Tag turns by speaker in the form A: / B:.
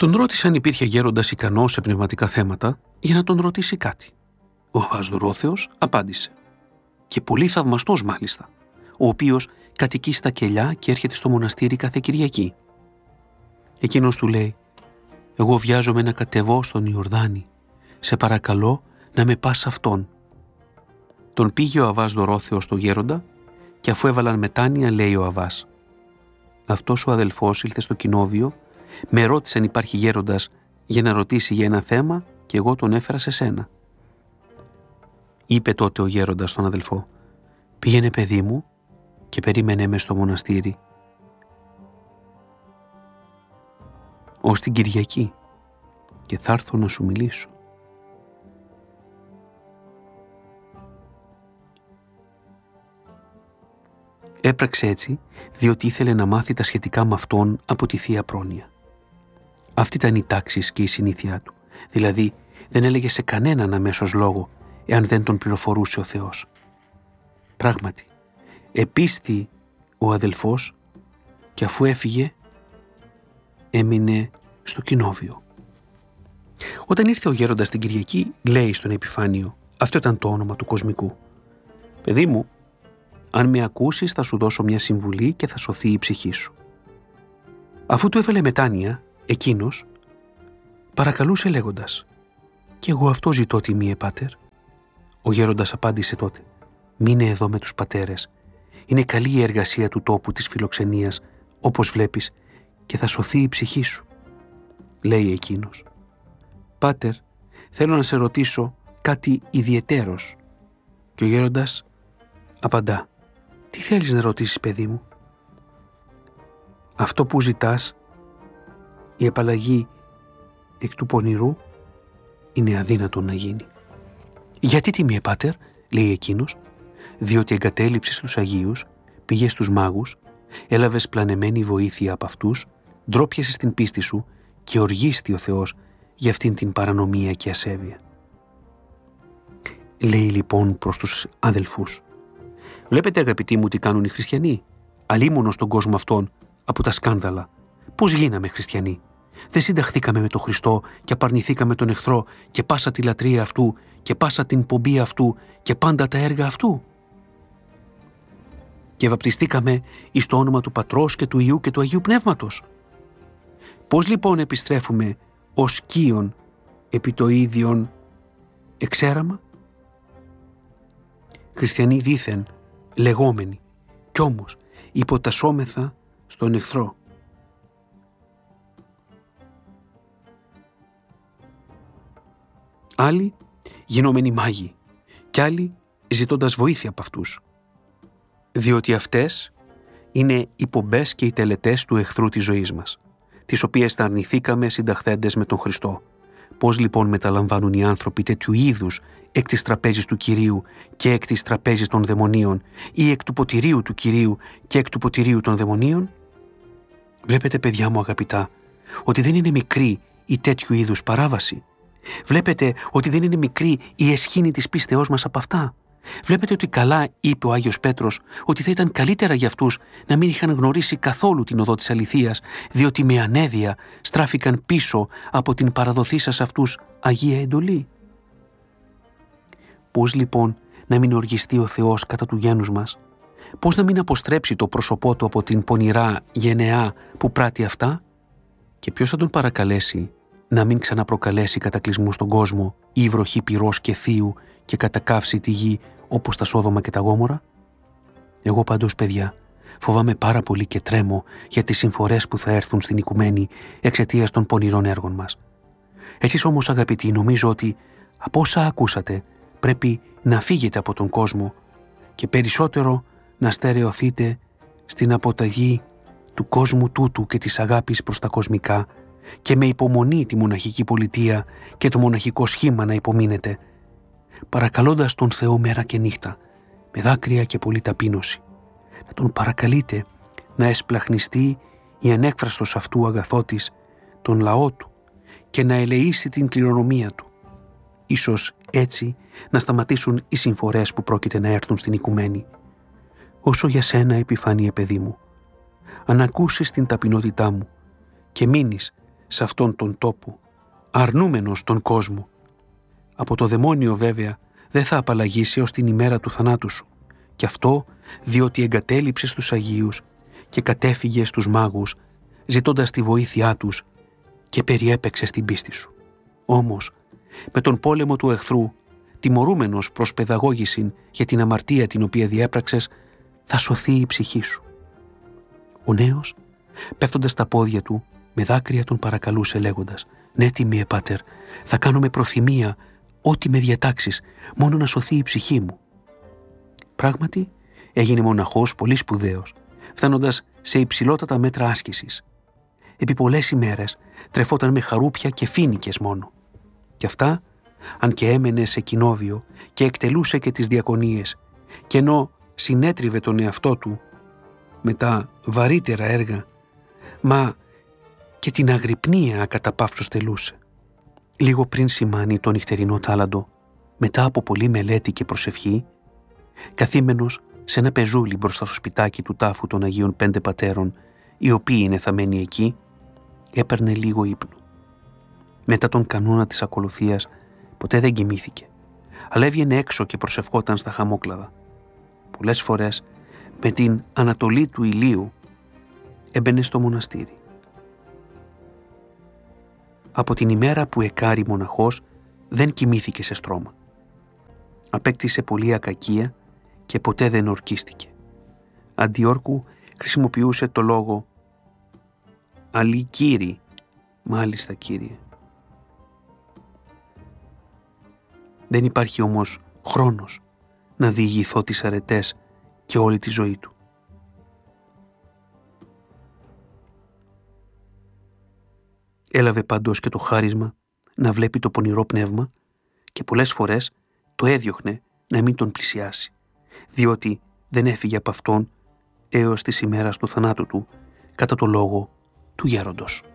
A: Τον ρώτησε αν υπήρχε γέροντας ικανός σε πνευματικά θέματα για να τον ρωτήσει κάτι. Ο Αββάς Δωρόθεος απάντησε. Και πολύ θαυμαστός μάλιστα, ο οποίος κατοικεί στα κελιά και έρχεται στο μοναστήρι κάθε Κυριακή. Εκείνος του λέει: «Εγώ βιάζομαι να κατεβώ στον Ιορδάνη. Σε παρακαλώ να με πας αυτόν». Τον πήγε ο Αββάς Δωρόθεος στο γέροντα και αφού έβαλαν μετάνοια, λέει ο Αββάς: «Αυτός ο αδελφός ήλθε στο κοινόβιο, με ρώτησε αν υπάρχει γέροντας για να ρωτήσει για ένα θέμα και εγώ τον έφερα σε σένα». Είπε τότε ο γέροντας στον αδελφό: «Πήγαινε, παιδί μου, και περίμενε με στο μοναστήρι ως την Κυριακή και θα έρθω να σου μιλήσω». Έπραξε έτσι διότι ήθελε να μάθει τα σχετικά με αυτόν από τη Θεία Πρόνοια. Αυτή ήταν η τάξη και η συνήθειά του, δηλαδή δεν έλεγε σε κανέναν αμέσως λόγο εάν δεν τον πληροφορούσε ο Θεός. Πράγματι, επίστη ο αδελφός και αφού έφυγε έμεινε στο κοινόβιο. Όταν ήρθε ο γέροντας την Κυριακή, λέει στον Επιφάνιο, αυτό ήταν το όνομα του κοσμικού: «Παιδί μου, αν με ακούσεις θα σου δώσω μια συμβουλή και θα σωθεί η ψυχή σου». Αφού του έβαλε μετάνοια, εκείνος παρακαλούσε λέγοντας: «Κι εγώ αυτό ζητώ, τιμίε πάτερ». Ο γέροντας απάντησε τότε: «Μείνε εδώ με τους πατέρες. Είναι καλή η εργασία του τόπου της φιλοξενίας, όπως βλέπεις, και θα σωθεί η ψυχή σου». Λέει εκείνος: «Πάτερ, θέλω να σε ρωτήσω κάτι ιδιαιτέρως». Και ο γέροντας απαντά: «Τι θέλεις να ρωτήσεις, παιδί μου?» «Αυτό που ζητάς, η επαλλαγή εκ του πονηρού, είναι αδύνατο να γίνει». «Γιατί, τιμίε πάτερ?» λέει εκείνος. «Διότι εγκατέλειψες τους Αγίους, πήγες στους μάγους, έλαβες πλανεμένη βοήθεια από αυτούς, ντρόπιασες την πίστη σου και οργίστη ο Θεός για αυτήν την παρανομία και ασέβεια». Λέει λοιπόν προς τους αδελφούς: «Βλέπετε, αγαπητοί μου, τι κάνουν οι χριστιανοί. Αλίμονο στον κόσμο αυτόν από τα σκάνδαλα. Πώς γίναμε χριστιανοί? Δεν συνταχθήκαμε με τον Χριστό και απαρνηθήκαμε τον εχθρό και πάσα τη λατρεία αυτού και πάσα την πομπή αυτού και πάντα τα έργα αυτού. Και βαπτιστήκαμε εις το όνομα του Πατρός και του Υιού και του Αγίου Πνεύματος. Πώς λοιπόν επιστρέφουμε ως σκίον επί το ίδιον εξέραμα?» Χριστιανοί δήθεν λεγόμενοι, κι όμως υποτασσόμεθα στον εχθρό. Άλλοι γινόμενοι μάγοι κι άλλοι ζητώντας βοήθεια από αυτούς. Διότι αυτές είναι οι πομπές και οι τελετές του εχθρού της ζωής μας, τις οποίες θα αρνηθήκαμε συνταχθέντες με τον Χριστό. Πώς λοιπόν μεταλαμβάνουν οι άνθρωποι τέτοιου είδους εκ της τραπέζης του Κυρίου και εκ της τραπέζης των δαιμονίων ή εκ του ποτηρίου του Κυρίου και εκ του ποτηρίου των δαιμονίων? Βλέπετε, παιδιά μου αγαπητά, ότι δεν είναι μικρή η τέτοιου είδους παράβαση. Βλέπετε ότι δεν είναι μικρή η αισχήνη της πίστεώς μας από αυτά. Βλέπετε ότι καλά είπε ο Άγιος Πέτρος ότι θα ήταν καλύτερα για αυτούς να μην είχαν γνωρίσει καθόλου την οδό της αληθείας, διότι με ανέδεια στράφηκαν πίσω από την παραδοθήσα σε αυτούς Αγία εντολή. Πώς λοιπόν να μην οργιστεί ο Θεός κατά του γένους μας? Πώς να μην αποστρέψει το πρόσωπό του από την πονηρά γενεά που πράττει αυτά? Και ποιος θα τον παρακαλέσει να μην ξαναπροκαλέσει κατακλυσμού στον κόσμο ή βροχή πυρός και θείου και κατακαύσει τη γη όπως τα Σόδομα και τα Γόμορα? Εγώ πάντως, παιδιά, φοβάμαι πάρα πολύ και τρέμω για τις συμφορές που θα έρθουν στην οικουμένη εξαιτίας των πονηρών έργων μας. Εσείς όμως, αγαπητοί, νομίζω ότι από όσα ακούσατε πρέπει να φύγετε από τον κόσμο και περισσότερο να στερεωθείτε στην αποταγή του κόσμου τούτου και της αγάπης προς τα κοσμικά και με υπομονή τη μοναχική πολιτεία και το μοναχικό σχήμα να υπομείνετε, παρακαλώντας τον Θεό μέρα και νύχτα, με δάκρυα και πολλή ταπείνωση, να τον παρακαλείτε να εσπλαχνιστεί η ανέκφραστος αυτού αγαθότης τον λαό του και να ελεήσει την κληρονομία του. Ίσως έτσι να σταματήσουν οι συμφορές που πρόκειται να έρθουν στην οικουμένη. Όσο για σένα, Επιφάνιε, παιδί μου, αν ακούσεις την ταπεινότητά μου και μείνεις σε αυτόν τον τόπο, αρνούμενος τον κόσμο. Από το δαιμόνιο βέβαια δεν θα απαλλαγήσει ως την ημέρα του θανάτου σου, και αυτό διότι εγκατέλειψες τους Αγίους και κατέφυγες στους μάγους, ζητώντας τη βοήθειά τους και περιέπαιξες την πίστη σου. Όμως, με τον πόλεμο του εχθρού, τιμωρούμενος προς παιδαγώγησιν για την αμαρτία την οποία διέπραξες, θα σωθεί η ψυχή σου. Ο νέος, πέφτοντας στα πόδια του, με δάκρυα τον παρακαλούσε λέγοντας «Ναι, τιμίε πάτερ, θα κάνω με προθυμία ό,τι με διατάξεις, μόνο να σωθεί η ψυχή μου». Πράγματι, έγινε μοναχός πολύ σπουδαίος, φτάνοντας σε υψηλότατα μέτρα άσκησης. Επί πολλές ημέρες τρεφόταν με χαρούπια και φοίνικες μόνο. Κι αυτά, αν και έμενε σε κοινόβιο και εκτελούσε και τις διακονίες, και ενώ συνέτριβε τον εαυτό του με τα βαρύτερα έργα, μα και την αγρυπνία κατά παύσος τελούσε. Λίγο πριν σημάνει το νυχτερινό τάλαντο, μετά από πολλή μελέτη και προσευχή, καθήμενος σε ένα πεζούλι μπροστά στο σπιτάκι του τάφου των Αγίων Πέντε Πατέρων, οι οποίοι είναι θαμμένοι εκεί, έπαιρνε λίγο ύπνο. Μετά τον κανόνα της ακολουθίας ποτέ δεν κοιμήθηκε, αλλά έβγαινε έξω και προσευχόταν στα χαμόκλαδα. Πολλές φορές με την ανατολή του ηλίου έμπαινε στο μοναστήρι. Από την ημέρα που εκάρει μοναχός δεν κοιμήθηκε σε στρώμα. Απέκτησε πολλή ακακία και ποτέ δεν ορκίστηκε. Αντιόρκου χρησιμοποιούσε το λόγο «Αλλή κύριε», «Μάλιστα κύριε». Δεν υπάρχει όμως χρόνος να διηγηθώ τις αρετές και όλη τη ζωή του. Έλαβε πάντως και το χάρισμα να βλέπει το πονηρό πνεύμα και πολλές φορές το έδιωχνε να μην τον πλησιάσει, διότι δεν έφυγε από αυτόν έως της ημέρας του θανάτου του κατά το λόγο του γέροντος.